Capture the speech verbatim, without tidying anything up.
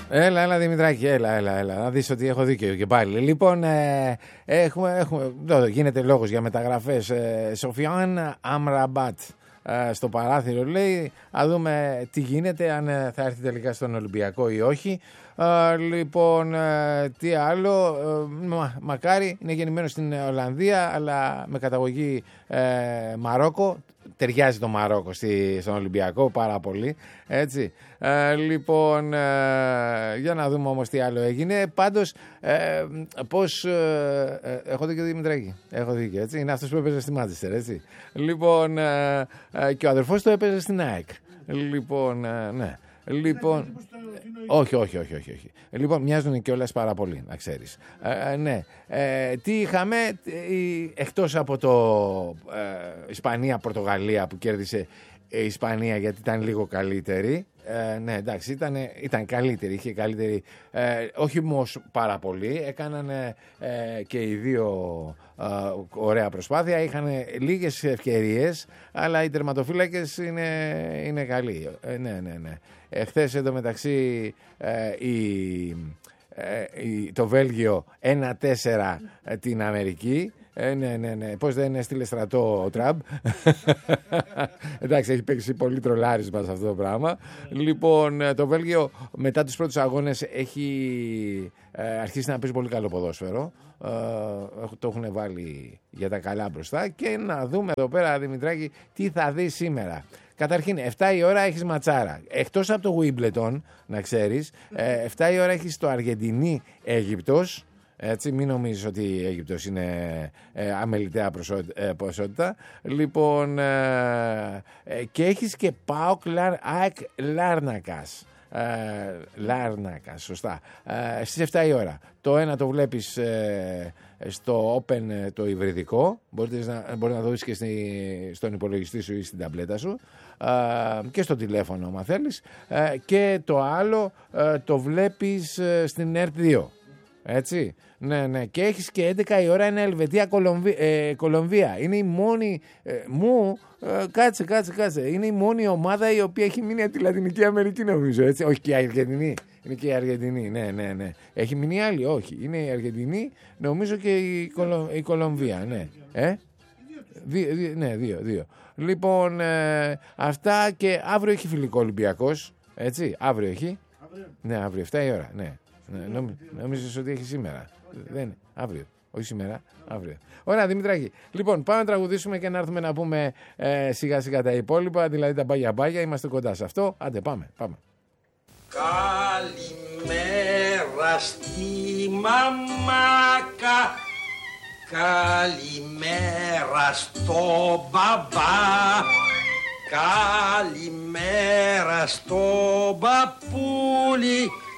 Έλα, έλα Δημητράκη, έλα, έλα, έλα. Να δεις ότι έχω δίκιο και πάλι. Λοιπόν, ε, έχουμε, έχουμε, εδώ γίνεται λόγος για μεταγραφές. Ε, Σοφιάν Αμραμπάτ ε, στο παράθυρο λέει. Α δούμε τι γίνεται, αν ε, θα έρθει τελικά στον Ολυμπιακό ή όχι. Ε, λοιπόν, ε, τι άλλο. Ε, μα, μακάρι, είναι γεννημένο στην Ολλανδία, αλλά με καταγωγή ε, Μαρόκο. Ταιριάζει το Μαρόκο στη, στον Ολυμπιακό πάρα πολύ, έτσι. Ε, λοιπόν, ε, για να δούμε όμως τι άλλο έγινε. Πάντως, ε, πώς... Ε, ε, έχω δίκιο Δημητράκη, έχω δίκιο, έτσι. Είναι αυτός που έπαιζε στη Μάντσεστερ, έτσι. Λοιπόν, ε, ε, και ο αδερφός του έπαιζε στην ΑΕΚ. Λοιπόν, ε, ναι. Λοιπόν, όχι, όχι, όχι, όχι, όχι. Λοιπόν, μοιάζουν κιόλας πάρα πολύ, να ξέρεις. Ε, ναι. Ε, τι είχαμε, εκτός από το ε, Ισπανία-Πορτογαλία που κέρδισε η Ισπανία γιατί ήταν λίγο καλύτερη. Ε, ναι, εντάξει, ήταν, ήταν καλύτερη, είχε καλύτερη, ε, όχι όμως πάρα πολύ, έκαναν ε, και οι δύο ε, ωραία προσπάθεια, είχαν λίγες ευκαιρίες, αλλά οι τερματοφύλακες είναι, είναι καλοί. Ε, ναι, ναι, ναι. Εχθές εντωμεταξύ ε, η, ε, η, το Βέλγιο ένα τέσσερα ε, την Αμερική. Ε, ναι, ναι, ναι. Πώς δεν έστειλε στρατό ο Τραμπ. Εντάξει, έχει παίξει πολύ τρολάρισμα σε αυτό το πράγμα. Λοιπόν, το Βέλγιο μετά τους πρώτους αγώνες έχει ε, αρχίσει να παίζει πολύ καλό ποδόσφαιρο. Ε, το έχουν βάλει για τα καλά μπροστά. Και να δούμε εδώ πέρα, Δημητράκη, τι θα δει σήμερα. Καταρχήν, εφτά η ώρα έχεις ματσάρα. Εκτός από το Wimbledon, να ξέρεις, ε, εφτά η ώρα έχεις το Αργεντινή-Αίγυπτος. Έτσι, μην νομίζεις ότι η Αίγυπτος είναι ε, αμεληταία ποσότητα. Λοιπόν, ε, ε, και έχεις και ΠΑΟΚ ΑΕΚ Λάρνακας. Ε, Λάρνακας, σωστά. Ε, στις εφτά η ώρα. Το ένα το βλέπεις ε, στο Open ε, το υβριδικό. Μπορείς να, μπορείς να το δεις και στη, στον υπολογιστή σου ή στην ταμπλέτα σου. Ε, και στο τηλέφωνο, αν θέλεις. Ε, και το άλλο ε, το βλέπεις ε, στην ΕΡΤ δύο. Έτσι, ναι, ναι. Και έχεις και έντεκα η ώρα είναι Ελβετία Κολομβία, ε, Κολομβία. Είναι η μόνη ε, μου, ε, κάτσε, κάτσε, κάτσε. Είναι η μόνη ομάδα η οποία έχει μείνει από τη Λατινική Αμερική, νομίζω. Έτσι. Όχι και η Αργεντινή. Είναι και η Αργεντινή, ναι, ναι, ναι. Έχει μείνει άλλη, όχι. Είναι η Αργεντινή, νομίζω και η, Κολο, η Κολομβία, ναι. Ε? Δύο, δύο, ναι, δύο, δύο. Λοιπόν, ε, αυτά και αύριο έχει φιλικό Ολυμπιακός. Έτσι, αύριο έχει. Αύριο. Ναι, αύριο, εφτά η ώρα, ναι. Ναι, νόμι, νόμιζες ότι έχει σήμερα. Δεν, αύριο. Όχι σήμερα, αύριο. Ωραία, Δημητράκη. Λοιπόν, πάμε να τραγουδήσουμε και να έρθουμε να πούμε ε, σιγά σιγά τα υπόλοιπα. Δηλαδή τα μπάγια μπάγια. Είμαστε κοντά σε αυτό. Άντε, πάμε. πάμε. Καλημέρα στη μαμάκα. Καλημέρα στο μπαμπά. Καλημέρα στο μπαπούλι.